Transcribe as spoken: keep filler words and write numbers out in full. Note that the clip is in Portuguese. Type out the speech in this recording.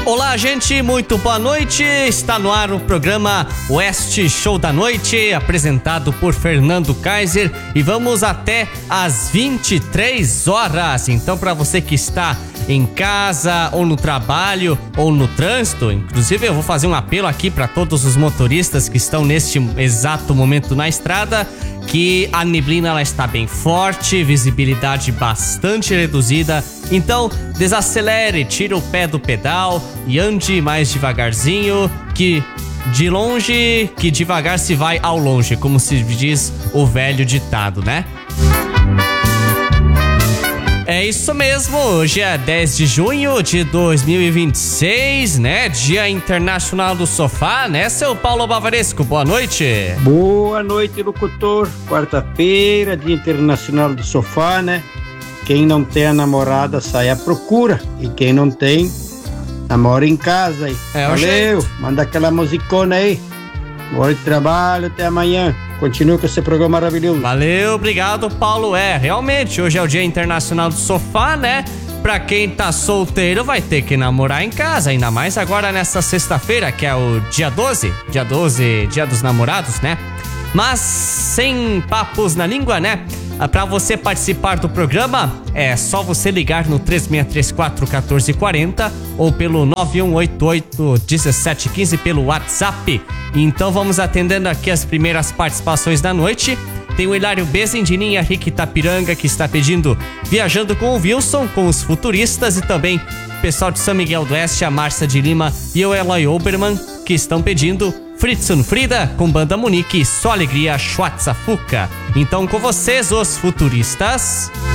Olá, gente, muito boa noite. Está no ar o programa Oeste Show da Noite, apresentado por Fernando Kaiser, e vamos até às vinte e três horas. Então, para você que está em casa, ou no trabalho, ou no trânsito, inclusive eu vou fazer um apelo aqui para todos os motoristas que estão neste exato momento na estrada, que a neblina ela está bem forte, visibilidade bastante reduzida. Então, desacelere, tire o pé do pedal e ande mais devagarzinho, que de longe, que devagar se vai ao longe, como se diz o velho ditado, né? É isso mesmo, hoje é dez de junho de dois mil e vinte e seis, né? Dia Internacional do Sofá, né, seu Paulo Bavaresco? Boa noite. Boa noite, locutor. Quarta-feira, Dia Internacional do Sofá, né? Quem não tem a namorada sai à procura, e quem não tem, namora em casa aí. É, valeu, manda aquela musicona aí. Bom trabalho, até amanhã. Continua com esse programa maravilhoso. Valeu, obrigado, Paulo. É, realmente, hoje é o Dia Internacional do Sofá, né? Pra quem tá solteiro vai ter que namorar em casa, ainda mais agora nessa sexta-feira, que é o dia doze, dia doze, Dia dos Namorados, né? Mas sem papos na língua, né? Pra você participar do programa, é só você ligar no três seis três quatro, um quatro quatro zero ou pelo nove um oito oito, um sete um cinco pelo WhatsApp. Então vamos atendendo aqui as primeiras participações da noite. Tem o Hilário Bezin de Ninha Rica Itapiranga, que está pedindo Viajando com o Wilson, com os Futuristas, e também o pessoal de São Miguel do Oeste, a Márcia de Lima e o Eloy Oberman, que estão pedindo Fritzson Frida com Banda Munique e Só Alegria Schwarzafuca. Então com vocês, os Futuristas.